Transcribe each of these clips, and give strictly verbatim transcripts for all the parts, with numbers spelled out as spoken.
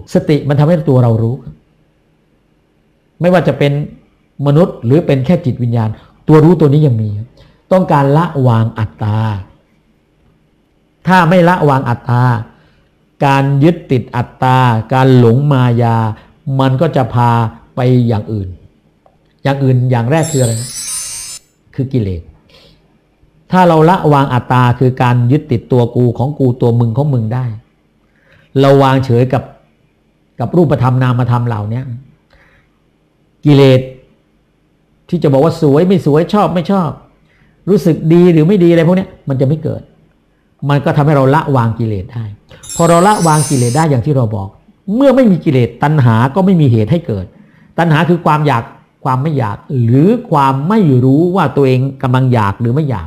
สติมันทำให้ตัวเรารู้ไม่ว่าจะเป็นมนุษย์หรือเป็นแค่จิตวิญญาณตัวรู้ตัวนี้ยังมีต้องการละวางอัตตาถ้าไม่ละวางอัตตาการยึดติดอัตตาการหลงมายามันก็จะพาไปอย่างอื่นอย่างอื่นอย่างแรกคืออะไรคือกิเลสถ้าเราละวางอัตตาคือการยึดติดตัวกูของกูตัวมึงของมึงได้เราวางเฉยกับกับรูปธรรมนามธรรมเหล่านี้กิเลสที่จะบอกว่าสวยไม่สวยชอบไม่ชอบรู้สึกดีหรือไม่ดีอะไรพวกนี้มันจะไม่เกิดมันก็ทำให้เราละวางกิเลสได้พอเราละวางกิเลสได้อย่างที่เราบอกเมื่อไม่มีกิเลสตัณหาก็ไม่มีเหตุให้เกิดตัณหาคือความอยากความไม่อยากหรือความไม่รู้ว่าตัวเองกำลังอยากหรือไม่อยาก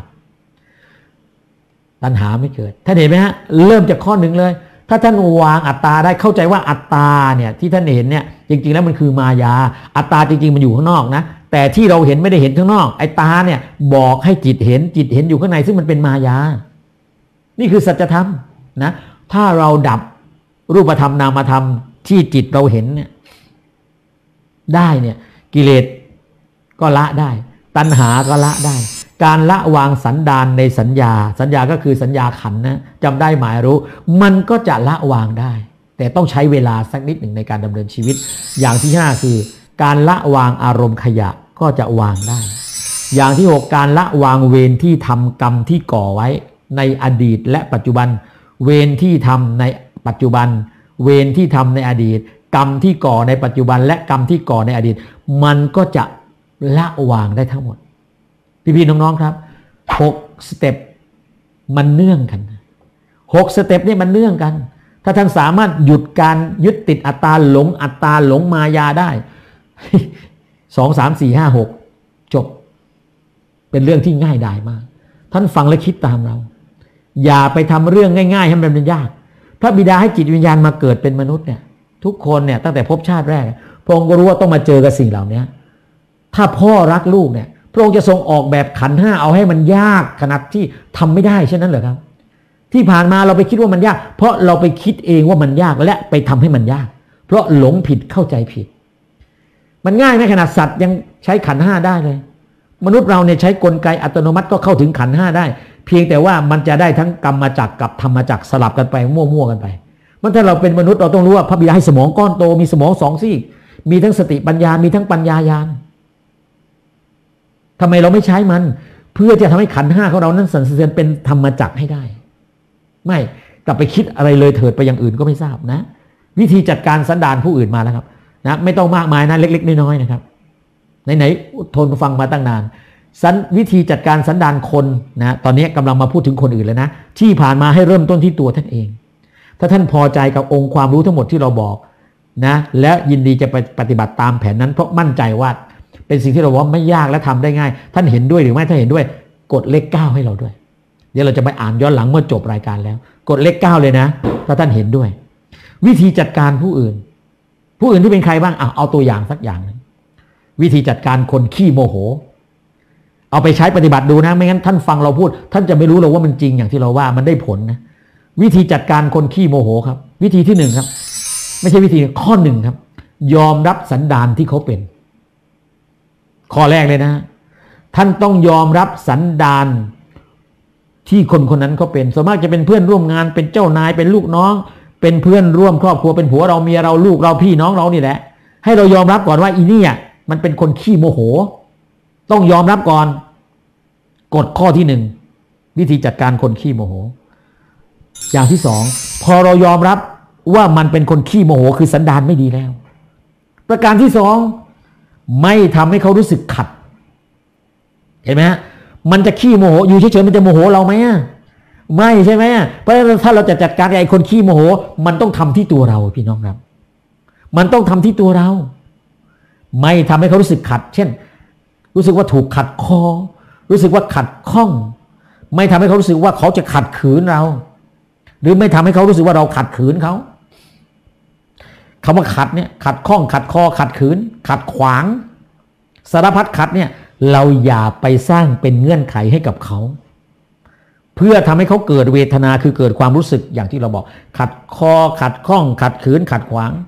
ตัณหาไม่เกิดท่านเห็นไหมฮะเริ่มจากข้อหนึ่งเลยถ้าท่านวางอัตตาได้เข้าใจว่าอัตตาเนี่ยที่ท่านเห็นเนี่ยจริงๆแล้วมันคือมายาอัตตาจริงๆมันอยู่ข้างนอกนะแต่ที่เราเห็นไม่ได้เห็นข้างนอกไอ้ตาเนี่ยบอกให้จิตเห็นจิตเห็นอยู่ข้างในซึ่งมันเป็นมายานี่คือสัจธรรมนะถ้าเราดับรูปธรรมนามธรรมที่จิตเราเห็นเนี่ยได้เนี่ยกิเลสก็ละได้ตัณหาก็ละได้การละวางสันดานในสัญญาสัญญาก็คือสัญญาขันธ์นะจำได้หมายรู้มันก็จะละวางได้แต่ต้องใช้เวลาสักนิดหนึ่งในการดำเนินชีวิตอย่างที่ห้าคือการละวางอารมณ์ขยะก็จะวางได้อย่างที่หกการละวางเวรที่ทำกรรมที่ก่อไว้ในอดีตและปัจจุบันเวรที่ทำในปัจจุบันเวรที่ทำในอดีตกรรมที่ก่อในปัจจุบันและกรรมที่ก่อในอดีตมันก็จะละวางได้ทั้งหมดพี่ๆน้องๆครับหกสเต็ปมันเนื่องกันหกสเต็ปนี่มันเนื่องกันถ้าท่านสามารถหยุดการยึดติดอัตตาหลงอัตตาหลงมายาได้สองสามสี่ห้าหกจบเป็นเรื่องที่ง่ายดายมากท่านฟังและคิดตามเราอย่าไปทำเรื่องง่ายๆให้มันเป็นยากพระบิดาให้จิตวิญญาณมาเกิดเป็นมนุษย์เนี่ยทุกคนเนี่ยตั้งแต่พบชาติแรกพระองค์ก็รู้ว่าต้องมาเจอกับสิ่งเหล่านี้ถ้าพ่อรักลูกเนี่ยพระองค์จะทรงออกแบบขันธ์ห้าเอาให้มันยากขนาดที่ทำไม่ได้เช่นนั้นเหรอครับที่ผ่านมาเราไปคิดว่ามันยากเพราะเราไปคิดเองว่ามันยากและไปทำให้มันยากเพราะหลงผิดเข้าใจผิดมันง่ายไหมขนาดสัตว์ยังใช้ขันธ์ห้าได้เลยมนุษย์เราเนี่ยใช้กลไกอัตโนมัติก็เข้าถึงขันธ์ห้าได้เพียงแต่ว่ามันจะได้ทั้งกรรมจักรกับธรรมจักรสลับกันไปมั่วๆกันไปมันถ้าเราเป็นมนุษย์เราต้องรู้ว่าพระบิดาให้สมองก้อนโตมีสมองสองซีกมีทั้งสติปัญญามีทั้งปัญญาญาณทำไมเราไม่ใช้มันเพื่อจะทำให้ขันธ์ห้าของเรานั้นสันเสริญเป็นธรรมจักรให้ได้ไม่กลับไปคิดอะไรเลยเถิดไปอย่างอื่นก็ไม่ทราบนะวิธีจัดการสันดานผู้อื่นมาแล้วครับนะไม่ต้องมากมายนะเล็กๆน้อยๆนะครับไหนๆทนฟังมาตั้งนานสันวิธีจัดการสันดานคนนะตอนนี้กำลังมาพูดถึงคนอื่นแล้วนะที่ผ่านมาให้เริ่มต้นที่ตัวท่านเองถ้าท่านพอใจกับองค์ความรู้ทั้งหมดที่เราบอกนะและยินดีจะไปปฏิบัติตามแผนนั้นเพราะมั่นใจว่าเป็นสิ่งที่เราว่าไม่ยากและทำได้ง่ายท่านเห็นด้วยหรือไม่ถ้าเห็นด้วยกดเลขเก้าให้เราด้วยเดี๋ยวเราจะไปอ่านย้อนหลังเมื่อจบรายการแล้วกดเลขเก้าเลยนะถ้าท่านเห็นด้วยวิธีจัดการผู้อื่นผู้อื่นที่เป็นใครบ้างอ่ะเอาตัวอย่างสักอย่างนึงวิธีจัดการคนขี้โมโหเอาไปใช้ปฏิบัติดูนะไม่งั้นท่านฟังเราพูดท่านจะไม่รู้หรอกว่ามันจริงอย่างที่เราว่ามันได้ผลนะวิธีจัดการคนขี้โมโหครับวิธีที่หนึ่งครับไม่ใช่วิธีข้อหนึ่งครับยอมรับสันดานที่เขาเป็นข้อแรกเลยนะท่านต้องยอมรับสันดานที่คนคนนั้นเขาเป็นส่วนมากจะเป็นเพื่อนร่วมงานเป็นเจ้านายเป็นลูกน้องเป็นเพื่อนร่วมครอบครัวเป็นผัวเราเมียเราลูกเราพี่น้องเรานี่แหละให้เรายอมรับก่อนว่าอีนี่อ่ะมันเป็นคนขี้โมโหต้องยอมรับก่อนกฎข้อที่หนึ่งวิธีจัดการคนขี้โมโหอย่างที่สองพอเรายอมรับว่ามันเป็นคนขี้โมโหคือสันดานไม่ดีแล้วประการที่สองไม่ทำให้เขารู้สึกขัดเห็นไหมฮะมันจะขี้โมโหอยู่เฉยๆมันจะโมโหเราไหมไม่ใช่ไหมเพราะถ้าเราจะจัดการกับไอ้คนขี้โมโหมันต้องทำที่ตัวเราพี่น้องครับมันต้องทำที่ตัวเราไม่ทำให้เขารู้สึกขัดเช่นรู้สึกว่าถูกขัดคอรู้สึกว่าขัดข้องไม่ทำให้เขารู้สึกว่าเขาจะขัดขืนเราหรือไม่ทำให้เขารู้สึกว่าเราขัดขืนเขาคำว่าขัดเนี่ยขัดข้องขัดคอขัดขืนขัดขวางสารพัดขัดเนี่ยเราอย่าไปสร้างเป็นเงื่อนไขให้กับเขาเพื่อทำให้เขาเกิดเวทนาคือเกิดความรู้สึกอย่างที่เราบอกขัดคอขัดข้องขัดขืนขัดขวาง